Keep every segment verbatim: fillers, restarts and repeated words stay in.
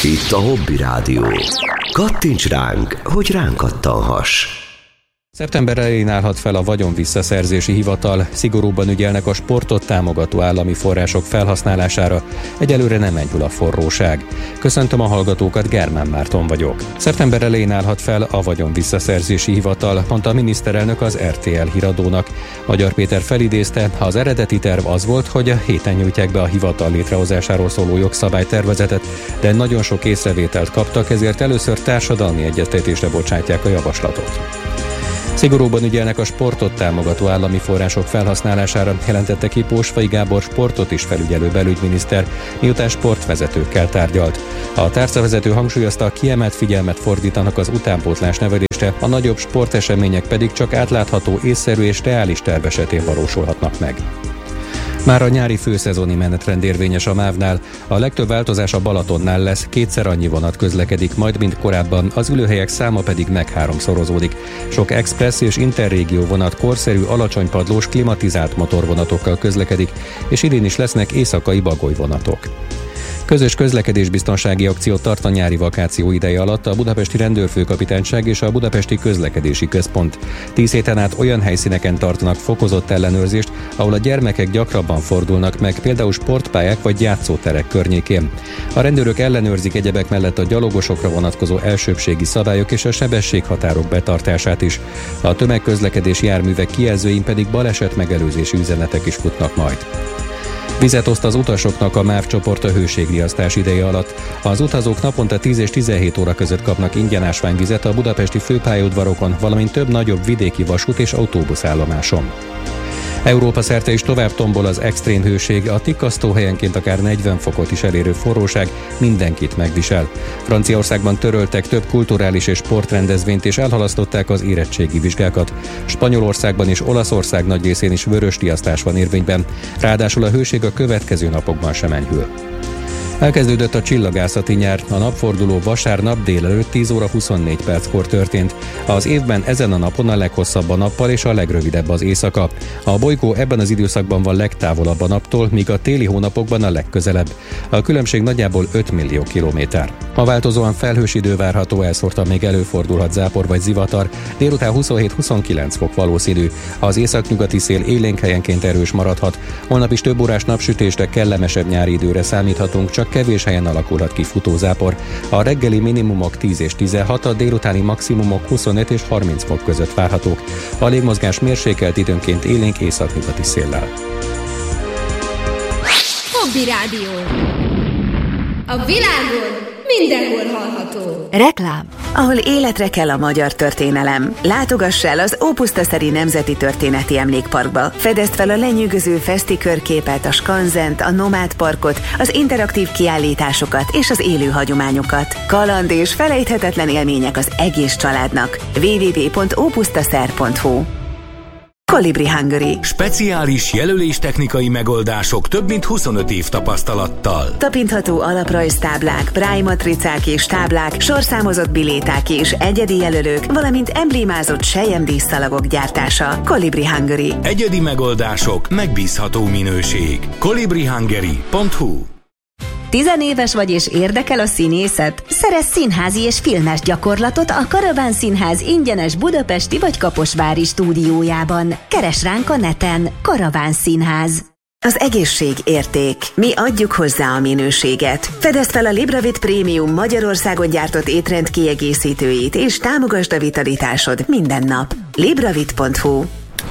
Itt a Hobby Rádió. Kattints ránk, hogy ránk kattanhass. Szeptember elején állhat fel a vagyonvisszaszerzési hivatal, szigorúbban ügyelnek a sportot támogató állami források felhasználására, egyelőre nem enyhül a forróság. Köszöntöm a hallgatókat, Germán Márton vagyok. Szeptember elején állhat fel a vagyonvisszaszerzési hivatal, mondta a miniszterelnök az er té el híradónak. Magyar Péter felidézte, ha az eredeti terv az volt, hogy a héten nyújtják be a hivatal létrehozásáról szóló jogszabálytervezetet, de nagyon sok észrevételt kaptak, ezért először társadalmi egyeztetésre bocsátják a javaslatot. Szigorúban ügyelnek a sportot támogató állami források felhasználására, jelentette ki Pósfai Gábor sportot is felügyelő belügyminiszter, miután sportvezetőkkel tárgyalt. A tárcavezető hangsúlyozta, kiemelt figyelmet fordítanak az utánpótlás nevelésre, a nagyobb sportesemények pedig csak átlátható, észszerű és reális terv esetén valósulhatnak meg. Már a nyári főszezoni menetrend érvényes a mávnál, a legtöbb változás a Balatonnál lesz, kétszer annyi vonat közlekedik majd, mint korábban, az ülőhelyek száma pedig megháromszorozódik. Sok express és interrégió vonat korszerű, alacsonypadlós, klimatizált motorvonatokkal közlekedik, és idén is lesznek éjszakai bagolyvonatok. Közös közlekedésbiztonsági akciót tart a nyári vakáció ideje alatt a Budapesti Rendőrfőkapitányság és a Budapesti Közlekedési Központ. Tíz héten át olyan helyszíneken tartanak fokozott ellenőrzést, ahol a gyermekek gyakrabban fordulnak meg, például sportpályák vagy játszóterek környékén. A rendőrök ellenőrzik egyebek mellett a gyalogosokra vonatkozó elsőbbségi szabályok és a sebességhatárok betartását is. A tömegközlekedési járművek kijelzőin pedig baleset megelőzési üzenetek is futnak majd. Vizet oszt az utasoknak a MÁV csoport a hőségriasztás ideje alatt. Az utazók naponta tíz és tizenhét óra között kapnak ingyen ásványvizet a budapesti főpályaudvarokon, valamint több nagyobb vidéki vasút és autóbuszállomáson. Európa szerte is tovább tombol az extrém hőség, a tikkasztó helyenként akár negyven fokot is elérő forróság mindenkit megvisel. Franciaországban töröltek több kulturális és sportrendezvényt és elhalasztották az érettségi vizsgákat. Spanyolországban és Olaszország nagy részén is vörösriasztás van érvényben, ráadásul a hőség a következő napokban sem enyhül. Elkezdődött a csillagászati nyár, a napforduló vasárnap délelőtt tíz óra huszonnégy perckor történt. Az évben ezen a napon a leghosszabb a nappal és a legrövidebb az éjszaka. A bolygó ebben az időszakban van legtávolabb a naptól, míg a téli hónapokban a legközelebb. A különbség nagyjából öt millió kilométer. A változóan felhős idő várható, elszórtan még előfordulhat zápor vagy zivatar, délután huszonhét-huszonkilenc fok valószínű. Az északnyugati szél élénk helyenként erős maradhat. Holnap is több órás napsütésre, kellemesebb nyári időre számíthatunk, csak kevés helyen alakulhat ki futózápor. A reggeli minimumok tíz és tizenhat, a délutáni maximumok huszonöt és harminc fok között várhatók. A légmozgás mérsékelt, időnként élénk északnyugati széllel. Hobby Rádió. A világon mindenhol hallható. Reklám. Ahol életre kell a magyar történelem. Látogass el az Ópusztaszeri Nemzeti Történeti Emlékparkba. Fedezd fel a lenyűgöző feszti körképet, a skanzent, a nomád parkot, az interaktív kiállításokat és az élő hagyományokat. Kaland és felejthetetlen élmények az egész családnak. double-u double-u double-u pont ópusztaszer pont hu Kolibri Hungary. Speciális jelöléstechnikai megoldások több mint huszonöt év tapasztalattal. Tapintható alaprajztáblák, braille matricák és táblák, sorszámozott biléták és egyedi jelölők, valamint emblémázott selyemdíszszalagok gyártása. Kolibri Hungary. Egyedi megoldások, megbízható minőség. kolibri hungary pont hu Tizenéves vagy és érdekel a színészet? Szerezz színházi és filmes gyakorlatot a Karaván Színház ingyenes budapesti vagy kaposvári stúdiójában. Keres ránk a neten. Karaván Színház. Az egészség érték. Mi adjuk hozzá a minőséget. Fedezd fel a Libravit Prémium Magyarországon gyártott étrend kiegészítőit, és támogasd a vitalitásod minden nap. libravit pont hu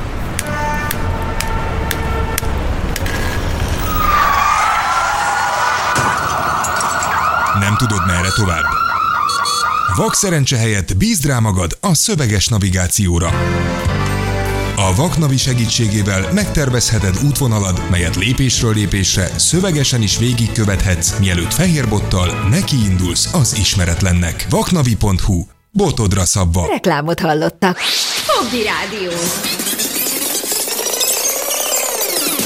Nem tudod, merre tovább? Vakszerencse helyett bízd rá magad a szöveges navigációra. A Vaknavi segítségével megtervezheted útvonalad, melyet lépésről lépésre szövegesen is végigkövethetsz, mielőtt fehérbottal nekiindulsz az ismeretlennek. vaknavi pont hu. Botodra szabva. Reklámot hallottak. Hobby Rádió.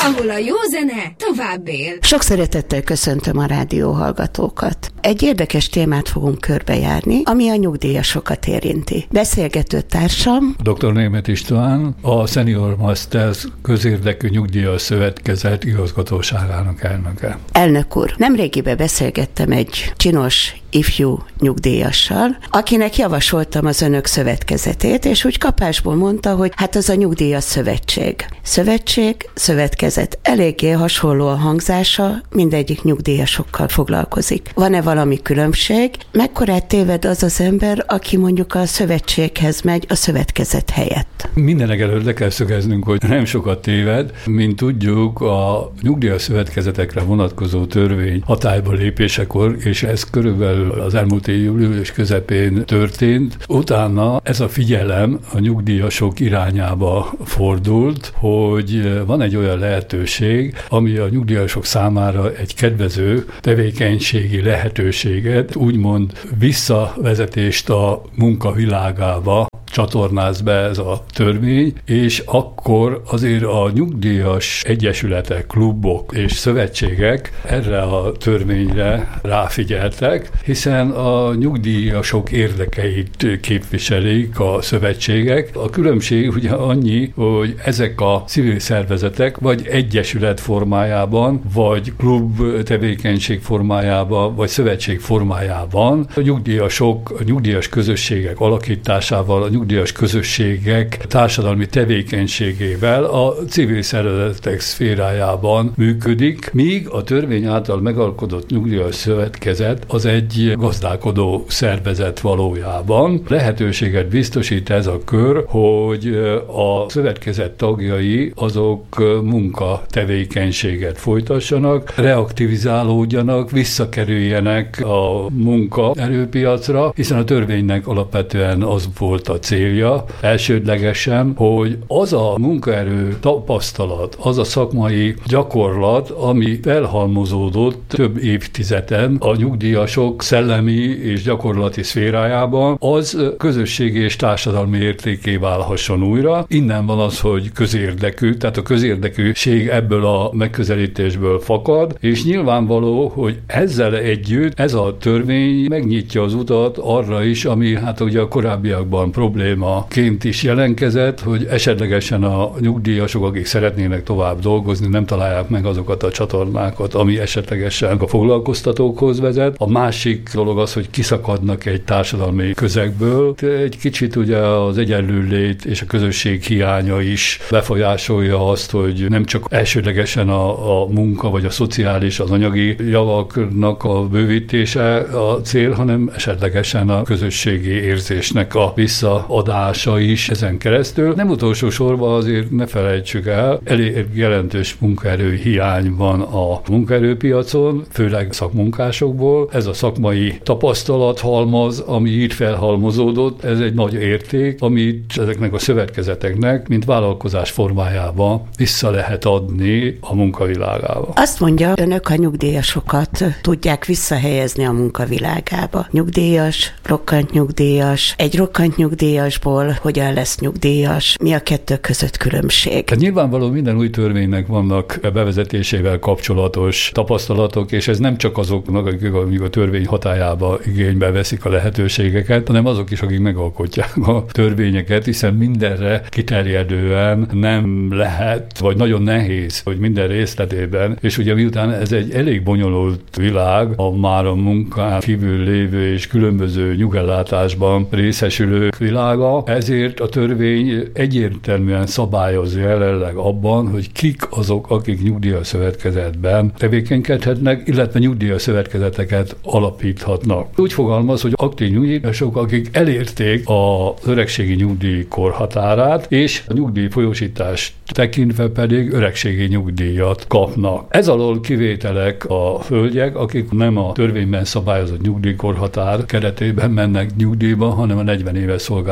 ahol a jó zene tovább él. Sok szeretettel köszöntöm a rádióhallgatókat. Egy érdekes témát fogunk körbejárni, ami a nyugdíjasokat érinti. Beszélgető társam doktor Németh István, a Senior Masters közérdekű nyugdíjas szövetkezet igazgatóságának elnöke. Elnök úr, nemrégiben beszélgettem egy csinos ifjú nyugdíjassal, akinek javasoltam az önök szövetkezetét, és úgy kapásból mondta, hogy hát az a nyugdíjas szövetség. Szövetség, szövetkezet. Eléggé hasonló a hangzása, mindegyik nyugdíjasokkal foglalkozik. Van-e valami különbség? Mekkorát téved az az ember, aki mondjuk a szövetséghez megy a szövetkezet helyett? Mindenek előtt le kell szögeznünk, hogy nem sokat téved. Mint tudjuk, a nyugdíjas szövetkezetekre vonatkozó törvény hatályba lépésekor, és ez körülbelül az elmúlt év július közepén történt. Utána ez a figyelem a nyugdíjasok irányába fordult, hogy van egy olyan lehetőség, ami a nyugdíjasok számára egy kedvező tevékenységi lehetőséget, úgymond visszavezetést a munkavilágába csatornáz be ez a törvény, és akkor azért a nyugdíjas egyesületek, klubok és szövetségek erre a törvényre ráfigyeltek, hiszen a nyugdíjasok érdekeit képviselik a szövetségek. A különbség ugye annyi, hogy ezek a civil szervezetek vagy egyesület formájában, vagy klub tevékenység formájában, vagy szövetség formájában a nyugdíjasok, a nyugdíjas közösségek alakításával, a nyugdíjas közösségek társadalmi tevékenységével a civil szervezetek szférájában működik, míg a törvény által megalkotott nyugdíjas szövetkezet az egy gazdálkodó szervezet valójában. Lehetőséget biztosít ez a kör, hogy a szövetkezet tagjai azok munkatevékenységet folytassanak, reaktivizálódjanak, visszakerüljenek a munkaerőpiacra, hiszen a törvénynek alapvetően az volt a célja elsődlegesen, hogy az a munkaerő tapasztalat, az a szakmai gyakorlat, ami felhalmozódott több évtizeden a nyugdíjasok szellemi és gyakorlati szférájában, az közösségi és társadalmi értéké válhasson újra. Innen van az, hogy közérdekű, tehát a közérdekűség ebből a megközelítésből fakad, és nyilvánvaló, hogy ezzel együtt ez a törvény megnyitja az utat arra is, ami hát ugye a korábbiakban problémaként is jelenkezett, hogy esetlegesen a nyugdíjasok, akik szeretnének tovább dolgozni, nem találják meg azokat a csatornákat, ami esetlegesen a foglalkoztatókhoz vezet. A másik dolog az, hogy kiszakadnak egy társadalmi közegből. Egy kicsit ugye az egyenlő lét és a közösség hiánya is befolyásolja azt, hogy nem csak elsődlegesen a, a munka vagy a szociális, az anyagi javaknak a bővítése a cél, hanem esetlegesen a közösségi érzésnek a visszaadása is ezen keresztül. Nem utolsó sorban azért ne felejtsük el, elég jelentős munkaerő hiány van a munkaerőpiacon, főleg szakmunkásokból. Ez a szakmai tapasztalathalmaz, ami itt felhalmozódott, ez egy nagy érték, amit ezeknek a szövetkezeteknek, mint vállalkozás formájában vissza lehet adni a munkavilágába. Azt mondja, önök a nyugdíjasokat tudják visszahelyezni a munkavilágába. Nyugdíjas, rokkant nyugdíjas, egy rokkant nyugdíjasból hogyan lesz nyugdíjas, mi a kettő között különbség? Hát nyilvánvaló minden új törvénynek vannak bevezetésével kapcsolatos tapasztalatok, és ez nem csak azoknak, akik a törvény hatályába igénybe veszik a lehetőségeket, hanem azok is, akik megalkotják a törvényeket, hiszen mindenre kiterjedően nem lehet, vagy nagyon nehéz, hogy minden részletében, és ugye miután ez egy elég bonyolult világ, a már a munkán kívül lévő és különböző nyugellátásban részesülők világa, ezért a törvény egyértelműen szabályozza jelenleg abban, hogy kik azok, akik nyugdíjas szövetkezetben tevékenykedhetnek, illetve nyugdíjas szövetkezeteket alapíthatnak. Úgy fogalmaz, hogy aktív nyugdíjasok, akik elérték az öregségi nyugdíj korhatárát, és a nyugdíj folyósítást tekintve pedig öregségi nyugdíjat kapnak. Ez alól kivételek a hölgyek, akik nem a törvényben szabályozott nyugdíjkorhatár keretében mennek nyugdíjba, hanem a negyven éves szolgálat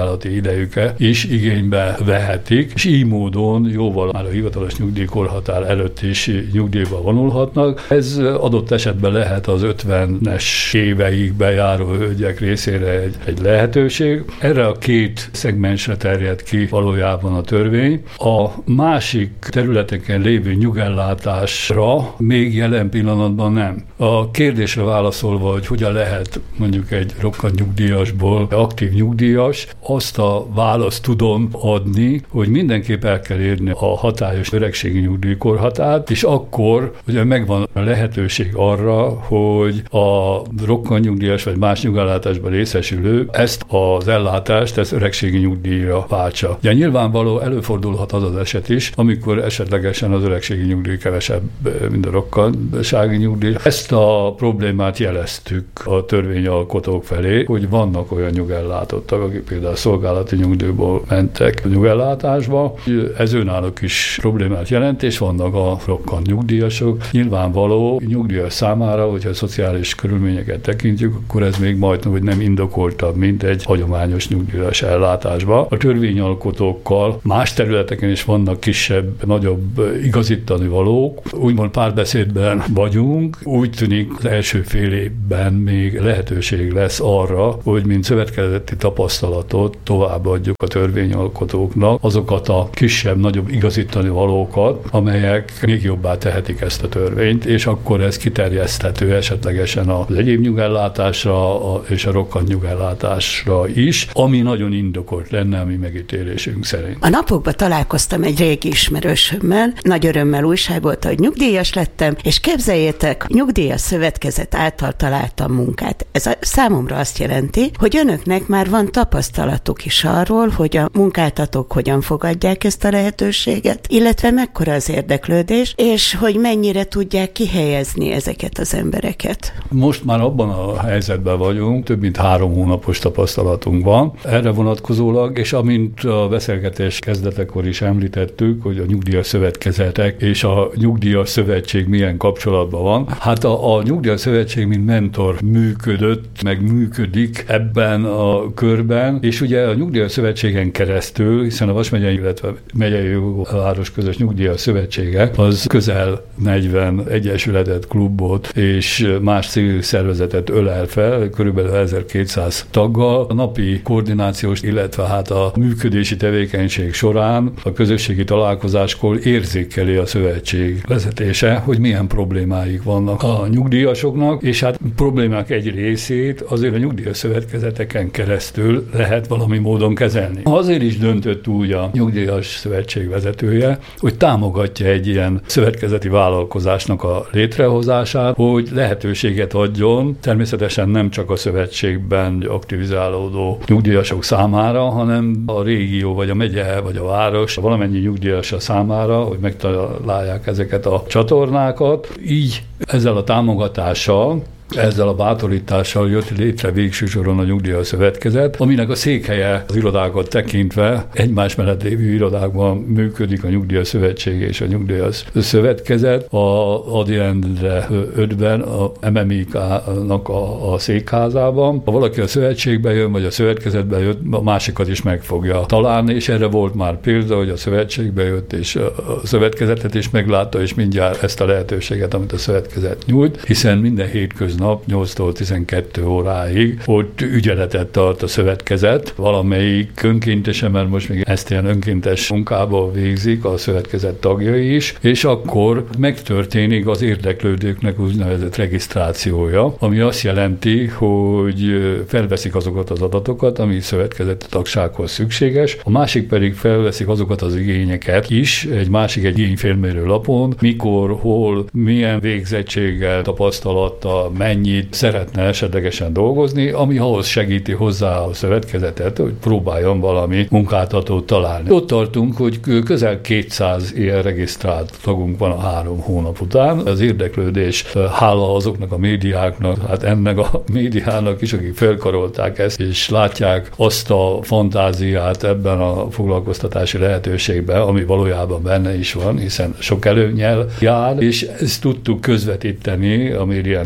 szolgálati idejüket is igénybe vehetik, és így módon jóval már a hivatalos nyugdíjkorhatár előtt is nyugdíjba vonulhatnak. Ez adott esetben lehet az ötvenes éveikben járó hölgyek részére egy, egy lehetőség. Erre a két szegmensre terjed ki valójában a törvény. A másik területeken lévő nyugellátásra még jelen pillanatban nem. A kérdésre válaszolva, hogy hogyan lehet mondjuk egy rokkant nyugdíjasból aktív nyugdíjas, azt a választ tudom adni, hogy mindenképp el kell érni a hatályos öregségi nyugdíjkorhatárt, és akkor ugye megvan a lehetőség arra, hogy a rokkant nyugdíjas vagy más nyugellátásban részesülő ezt az ellátást, ezt öregségi nyugdíjra váltsa. Ugye nyilvánvaló előfordulhat az az eset is, amikor esetlegesen az öregségi nyugdíj kevesebb, mint a rokkantsági nyugdíj. Ezt a problémát jeleztük a törvényalkotók felé, hogy vannak olyan nyugellátottak, akik például szolgálati nyugdíjból mentek nyugellátásba. Ez önállók is problémát jelent, és vannak a rokkant nyugdíjasok. Nyilvánvaló nyugdíjas számára, hogyha a szociális körülményeket tekintjük, akkor ez még majdnem, hogy nem indokoltabb, mint egy hagyományos nyugdíjas ellátásba. A törvényalkotókkal más területeken is vannak kisebb, nagyobb igazítani valók. Úgymond párbeszédben vagyunk. Úgy tűnik, az első fél évben még lehetőség lesz arra, hogy mint szövetkezeti tapasztalatot továbbadjuk a törvényalkotóknak azokat a kisebb, nagyobb igazítani valókat, amelyek még jobbá tehetik ezt a törvényt, és akkor ez kiterjeszthető esetlegesen az egyéb nyugellátásra és a rokkant nyugellátásra is, ami nagyon indokolt lenne a mi megítélésünk szerint. A napokban találkoztam egy régi ismerősömmel, nagy örömmel újságolta, hogy nyugdíjas lettem, és képzeljétek, nyugdíjas szövetkezet által találtam munkát. Ez a számomra azt jelenti, hogy önöknek már van tapasztalatuk is arról, hogy a munkáltatók hogyan fogadják ezt a lehetőséget, illetve mekkora az érdeklődés, és hogy mennyire tudják kihelyezni ezeket az embereket. Most már abban a helyzetben vagyunk, több mint három hónapos tapasztalatunk van erre vonatkozólag, és amint a beszélgetés kezdetekor is említettük, hogy a nyugdíjas szövetkezetek és a nyugdíjas szövetség milyen kapcsolatban van. Hát a, a nyugdíjas szövetség mint mentor működött, meg működik ebben a körben, és ugye a nyugdíjas szövetségen keresztül, hiszen a Vas megyei, illetve megyei város közös nyugdíjas szövetsége az közel negyven egyesületet, klubot és más civil szervezetet ölel fel, körülbelül ezerkétszáz taggal. A napi koordinációs, illetve hát a működési tevékenység során a közösségi találkozáskor érzékeli a szövetség vezetése, hogy milyen problémáik vannak a nyugdíjasoknak, és hát problémák egy részét azért a nyugdíjas szövetkezeteken keresztül lehet valami módon kezelni. Azért is döntött úgy a nyugdíjas szövetség vezetője, hogy támogatja egy ilyen szövetkezeti vállalkozásnak a létrehozását, hogy lehetőséget adjon természetesen nem csak a szövetségben aktivizálódó nyugdíjasok számára, hanem a régió, vagy a megye, vagy a város, valamennyi nyugdíjasa számára, hogy megtalálják ezeket a csatornákat. Így ezzel a támogatással, ezzel a bátorítással jött létre végső soron a nyugdíjas szövetkezet, aminek a székhelye az irodákat tekintve egymás mellett lévő irodákban működik a nyugdíjas szövetség és a nyugdíjas szövetkezet. A Ady Endre ötben a em em i ká-nak a, a székházában. Ha valaki a szövetségbe jön, vagy a szövetkezetbe jött, a másikat is meg fogja találni, és erre volt már példa, hogy a szövetségbe jött, és a szövetkezetet is meglátta, és mindjárt ezt a lehetőséget, amit a szövetkezet nyújt, hiszen minden hétköznap nap nyolctól tizenkettő óráig ott ügyeletet tart a szövetkezet, valamelyik önkéntesen, mert most még ezt ilyen önkéntes munkából végzik a szövetkezet tagjai is, és akkor megtörténik az érdeklődőknek úgynevezett regisztrációja, ami azt jelenti, hogy felveszik azokat az adatokat, ami szövetkezeti tagsághoz szükséges, a másik pedig felveszik azokat az igényeket is, egy másik egy igényfélmérő lapon, mikor, hol, milyen végzettséggel, tapasztalattal, mennyit szeretne esetlegesen dolgozni, ami ahhoz segíti hozzá a szövetkezetet, hogy próbáljon valami munkáltatót találni. Ott tartunk, hogy közel kétszáz ilyen regisztrált tagunk van a három hónap után. Az érdeklődés hála azoknak a médiáknak, hát ennek a médiának is, akik felkarolták ezt, és látják azt a fantáziát ebben a foglalkoztatási lehetőségben, ami valójában benne is van, hiszen sok előnnyel jár, és ezt tudtuk közvetíteni a médián keresztül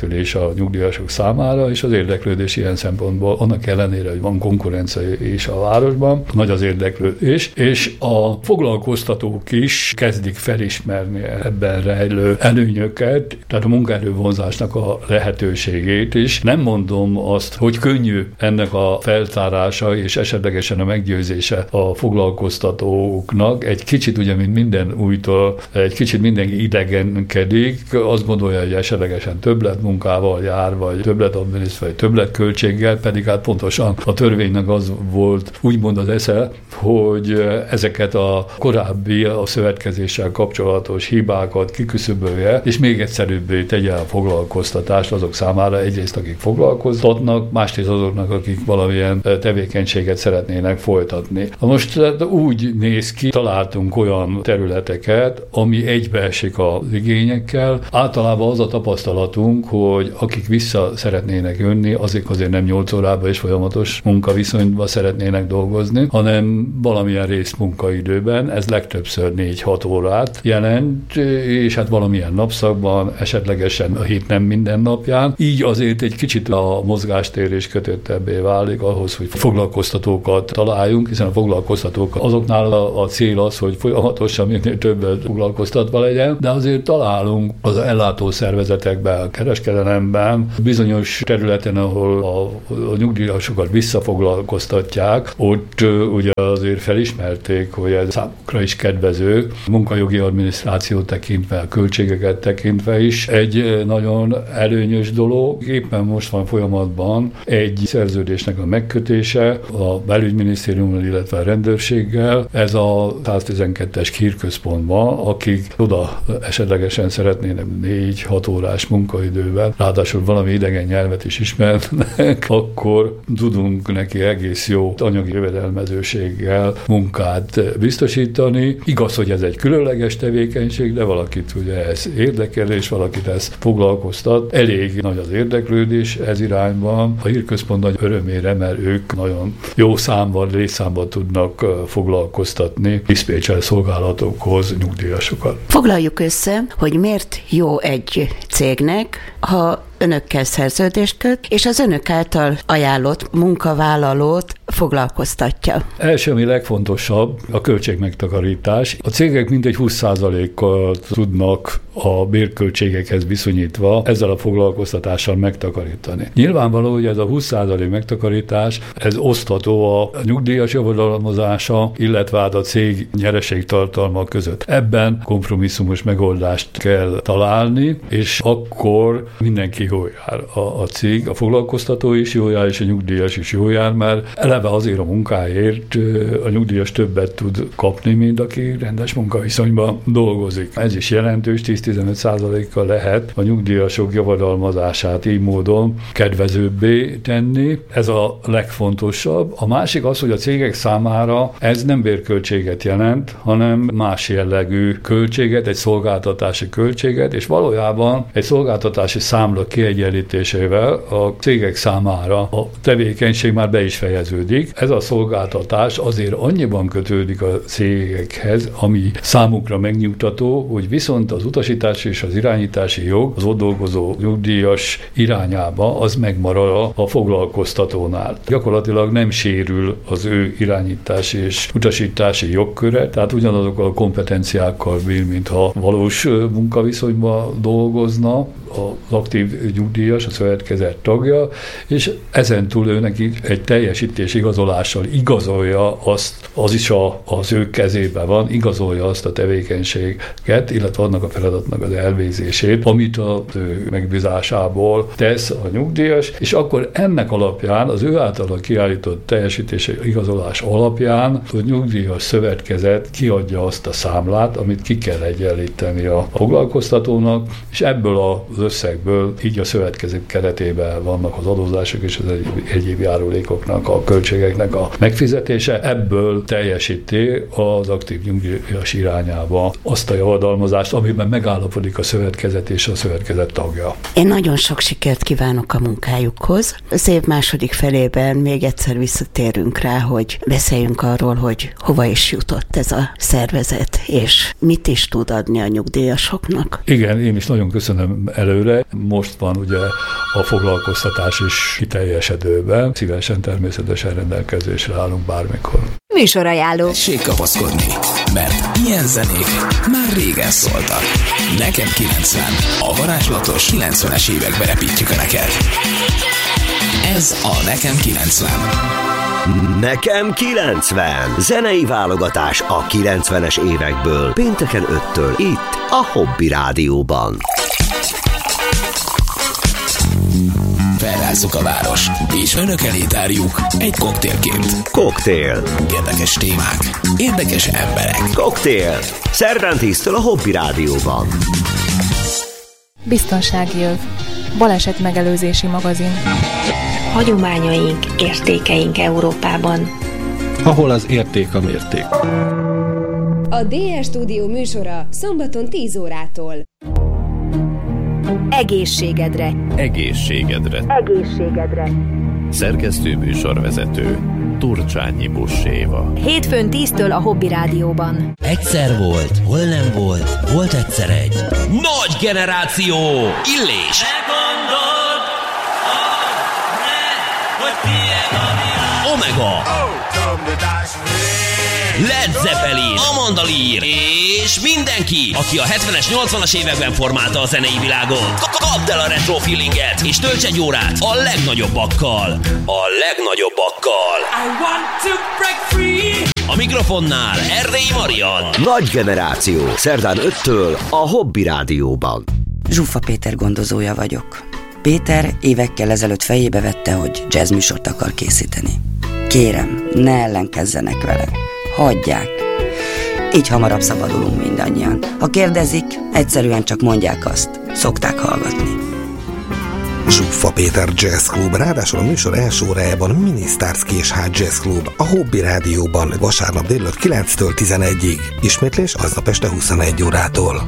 érdeklődés a nyugdíjasok számára, és az érdeklődés ilyen szempontból annak ellenére, hogy van konkurencia is a városban, nagy az érdeklődés, és a foglalkoztatók is kezdik felismerni ebben rejlő előnyöket, tehát a munkaerővonzásnak a lehetőségét is. Nem mondom azt, hogy könnyű ennek a feltárása és esetlegesen a meggyőzése a foglalkoztatóknak. Egy kicsit ugye, mint minden újtól, egy kicsit mindenki idegenkedik, azt gondolja, hogy esetlegesen többlet munkával jár, vagy többlet adminisztráció, vagy többlet költséggel, pedig hát pontosan a törvénynek az volt úgymond az esze, hogy ezeket a korábbi a szövetkezéssel kapcsolatos hibákat kiküszöbölje, és még egyszerűbbé tegye a foglalkoztatást azok számára, egyrészt akik foglalkoztatnak, másrészt azoknak, akik valamilyen tevékenységet szeretnének folytatni. Most úgy néz ki, találtunk olyan területeket, ami egybeesik az igényekkel. Általában az a tapasztalatunk, hogy akik vissza szeretnének jönni, azok azért nem nyolc órában és folyamatos munkaviszonyban szeretnének dolgozni, hanem valamilyen részmunkaidőben, ez legtöbbször négy-hat órát jelent, és hát valamilyen napszakban, esetlegesen a hét nem minden napján. Így azért egy kicsit a mozgástér is kötöttebbé válik ahhoz, hogy foglalkoztatókat találjunk, hiszen a foglalkoztatók azoknál a, a cél az, hogy folyamatosan minél többet foglalkoztatva legyen, de azért találunk az ellátószervezetekben, a kereskedelemben, bizonyos területen, ahol a, a nyugdíjasokat visszafoglalkoztatják, ott ugye azért felismerték, hogy ez számukra is kedvező, munkajogi adminisztrációt tekintve, a költségeket tekintve is egy nagyon előnyös dolog. Éppen most van folyamatban egy szerződésnek a megkötése a belügyminisztériummal, illetve a rendőrséggel. Ez a száztizenkettes hírközpontban, akik oda esetlegesen szeretnének négy-hat órás munkaidővel, ráadásul valami idegen nyelvet is ismernek, akkor tudunk neki egész jó anyagi jövedelmezőséggel munkát biztosítani. Igaz, hogy ez egy különleges tevékenység, de valakit ugye ez érdekel, és valakit ez foglalkoztat. Elég nagy az érdeklődés ez irányban. A hírközpont nagy örömére, mert ők nagyon jó számban, létszámban tudnak foglalkoztatni diszpécser szolgálatokhoz nyugdíjasokat. Foglaljuk össze, hogy miért jó egy cégnek, ha önökkel szerződést köt, és az önök által ajánlott munkavállalót foglalkoztatja. Első, ami legfontosabb, a költségmegtakarítás. A cégek mintegy húsz százalékkal tudnak a bérköltségekhez viszonyítva ezzel a foglalkoztatással megtakarítani. Nyilvánvaló, hogy ez a húsz százalék megtakarítás, ez osztható a nyugdíjas javadalmazása, illetve a cég nyereségtartalma között. Ebben kompromisszumos megoldást kell találni, és akkor mindenki jól jár. A, a cég, a foglalkoztató is jól jár, és a nyugdíjas is jól jár, mert eleve azért a munkáért a nyugdíjas többet tud kapni, mint aki rendes munkaviszonyban dolgozik. Ez is jelentős, tíz-tizenöt százalékkal lehet a nyugdíjasok javadalmazását így módon kedvezőbbé tenni. Ez a legfontosabb. A másik az, hogy a cégek számára ez nem bérköltséget jelent, hanem más jellegű költséget, egy szolgáltatási költséget, és valójában egy szolgáltatási számla kiegyenlítésével a cégek számára a tevékenység már be is fejeződik. Ez a szolgáltatás azért annyiban kötődik a cégekhez, ami számukra megnyugtató, hogy viszont az utasítási és az irányítási jog az ott dolgozó nyugdíjas irányába az megmarad a foglalkoztatónál. Gyakorlatilag nem sérül az ő irányítási és utasítási jogköre, tehát ugyanazokkal a kompetenciákkal bír, mintha valós munkaviszonyban dolgozna az aktív nyugdíjas, a szövetkezet tagja, és ezen túl ő neki egy teljesítés igazolással igazolja azt, az is a, az ő kezében van, igazolja azt a tevékenységet, illetve annak a feladatnak az elvégzését, amit az ő megbízásából tesz a nyugdíjas, és akkor ennek alapján, az ő által kiállított teljesítési igazolás alapján a nyugdíjas szövetkezet kiadja azt a számlát, amit ki kell egyenlíteni a foglalkoztatónak, és ebből az összegből így a szövetkezet keretében vannak az adózások és az egyéb járulékoknak, a költségeknek a megfizetése, ebből teljesíti az aktív nyugdíjas irányába azt a javadalmazást, amiben megállapodik a szövetkezet és a szövetkezet tagja. Én nagyon sok sikert kívánok a munkájukhoz. Az év második felében még egyszer visszatérünk rá, hogy beszéljünk arról, hogy hova is jutott ez a szervezet, és mit is tud adni a nyugdíjasoknak. Igen, én is nagyon köszönöm el előre. Most van ugye a foglalkoztatás is kiteljesedőben. Szívesen természetesen rendelkezésre állunk bármikor. Műsorajánló. Tessék kapaszkodni, mert ilyen zenék már régen szóltak. Nekem kilencven. A varázslatos kilencvenes évekbe repítjük a neked. Ez a Nekem kilencven. Nekem kilencven. Zenei válogatás a kilencvenes évekből. Pénteken öttől itt a Hobby Rádióban. Felrázzuk a város, és önök elé tárjuk egy koktélként. Koktél. Érdekes témák, érdekes emberek. Koktél. Szerdán tíztől a Hobby Rádióban. Biztonsági öv. Baleset megelőzési magazin. Hagyományaink, értékeink Európában. Ahol az érték a mérték. A dé es Stúdió műsora szombaton tíz órától. Egészségedre. Egészségedre. Egészségedre. Szerkesztő műsorvezető Turcsányi Buss-Éva. Hétfőn tíztől a Hobby Rádióban. Egyszer volt, hol nem volt, volt egyszer egy nagy generáció. Illés. Megmondod, oh, ne, hogy tiéd a világ. Omega. Led Zeppelin, Amanda Lear és mindenki, aki a hetvenes, nyolcvanas években formálta a zenei világot. Kapd el a retro feelinget, és tölts egy órát a legnagyobbakkal. A legnagyobbakkal. I want to break free. A mikrofonnál Erdélyi Marian. Nagy generáció. Szerdán öttől a Hobby Rádióban. Zsuffa Péter gondozója vagyok. Péter évekkel ezelőtt fejébe vette, hogy jazzműsort akar készíteni. Kérem, ne ellenkezzenek vele. Hagyják. Így hamarabb szabadulunk mindannyian. Ha kérdezik, egyszerűen csak mondják azt. Szokták hallgatni. Zsuffa Péter Jazz Club, ráadásul a műsor első órájában Minisztárz Késház Jazz Club, a Hobby Rádióban vasárnap délután kilenctől tizenegyig. Ismétlés aznap este huszonegy órától.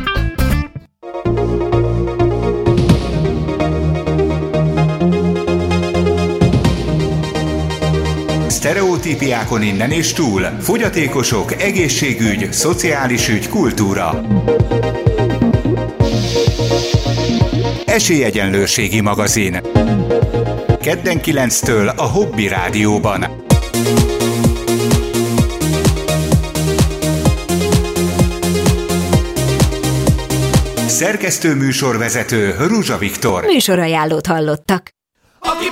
Sztereotípiákon innen és túl. Fogyatékosok, egészségügy, szociális ügy, kultúra. Esélyegyenlőségi magazin. Kedden kilenctől a Hobby Rádióban. Szerkesztő műsorvezető Ruzsa Viktor. Műsorajánlót hallottak.